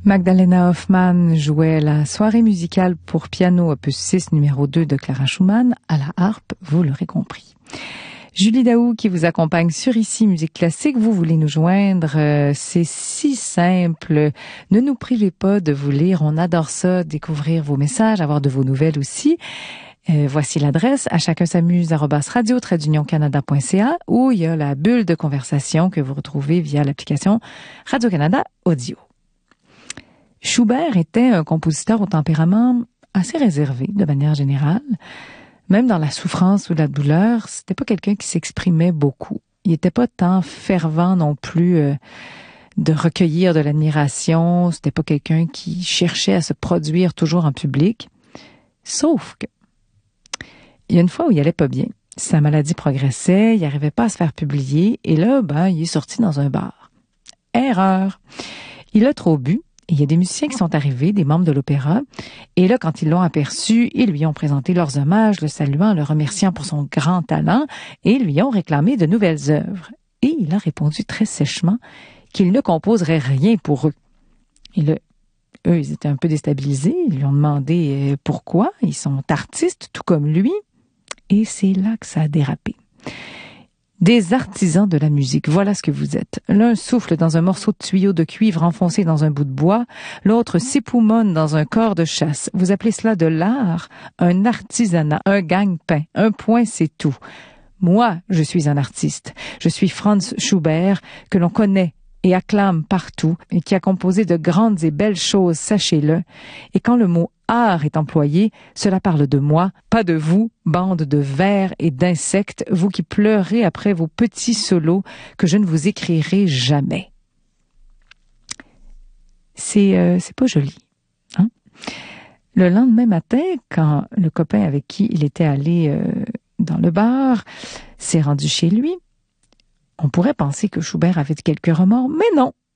Magdalena Hoffmann jouait la soirée musicale pour piano opus 6 numéro 2 de Clara Schumann à la harpe, vous l'aurez compris. Julie Daou qui vous accompagne sur Ici Musique Classique. Vous voulez nous joindre, c'est si simple. Ne nous privez pas de vous lire, on adore ça, découvrir vos messages, avoir de vos nouvelles aussi. Voici l'adresse à chacun s'amuse @radio-canada.ca où il y a la bulle de conversation que vous retrouvez via l'application Radio-Canada Audio. Schubert était un compositeur au tempérament assez réservé de manière générale. Même dans la souffrance ou la douleur, c'était pas quelqu'un qui s'exprimait beaucoup. Il était pas tant fervent non plus de recueillir de l'admiration. C'était pas quelqu'un qui cherchait à se produire toujours en public. Sauf que, il y a une fois où il allait pas bien. Sa maladie progressait, il n'arrivait pas à se faire publier, et là, il est sorti dans un bar. Erreur! Il a trop bu. Il y a des musiciens qui sont arrivés, des membres de l'opéra, et là, quand ils l'ont aperçu, ils lui ont présenté leurs hommages, le saluant, le remerciant pour son grand talent, et lui ont réclamé de nouvelles œuvres. Et il a répondu très sèchement qu'il ne composerait rien pour eux. Et là, eux, ils étaient un peu déstabilisés, ils lui ont demandé pourquoi, ils sont artistes tout comme lui, et c'est là que ça a dérapé. Des artisans de la musique, voilà ce que vous êtes. L'un souffle dans un morceau de tuyau de cuivre enfoncé dans un bout de bois, l'autre s'époumonne dans un corps de chasse. Vous appelez cela de l'art, un artisanat, un gagne-pain, un point c'est tout. Moi, je suis un artiste. Je suis Franz Schubert, que l'on connaît et acclame partout, et qui a composé de grandes et belles choses, sachez-le. Et quand le mot art est employé, cela parle de moi, pas de vous, bande de vers et d'insectes, vous qui pleurez après vos petits solos que je ne vous écrirai jamais. C'est pas joli, hein? Le lendemain matin, quand le copain avec qui il était allé dans le bar s'est rendu chez lui, on pourrait penser que Schubert avait quelques remords, mais non.